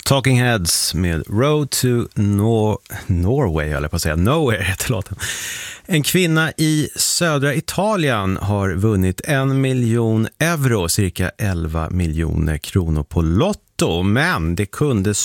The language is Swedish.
Talking Heads med Road to Norway, eller på att säga Nowhere heter låten. En kvinna i södra Italien har vunnit 1 miljon euro, cirka 11 miljoner kronor på Lotto, men det kunde